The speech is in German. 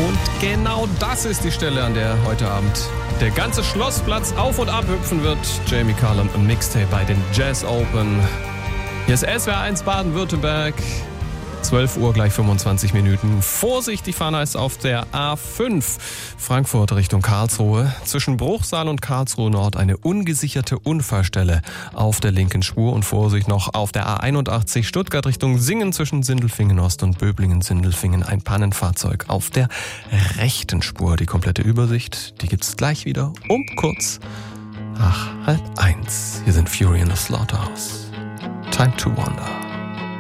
Und genau das ist die Stelle, an der heute Abend der ganze Schlossplatz auf und ab hüpfen wird. Jamie Cullum im Mixtape bei den Jazz Open. Hier ist SWR1 Baden-Württemberg. 12 Uhr, gleich 25 Minuten. Vorsicht, die Fahne ist auf der A5. Frankfurt Richtung Karlsruhe. Zwischen Bruchsal und Karlsruhe Nord eine ungesicherte Unfallstelle auf der linken Spur. Und Vorsicht noch auf der A81 Stuttgart Richtung Singen zwischen Sindelfingen Ost und Böblingen-Sindelfingen. Ein Pannenfahrzeug auf der rechten Spur. Die komplette Übersicht, die gibt's gleich wieder um kurz nach 12:30. Hier sind Fury in the Slaughterhouse. Time to Wonder.